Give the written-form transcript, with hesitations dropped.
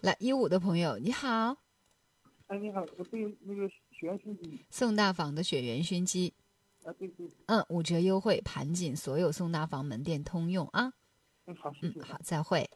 来15的朋友，你好。 哎，你好，我对那个血缘熏鸡。 宋大坊的雪原熏鸡， 啊，对对。 5折优惠，盘锦所有宋大坊门店通用啊。 嗯，好，谢谢。 好，再会。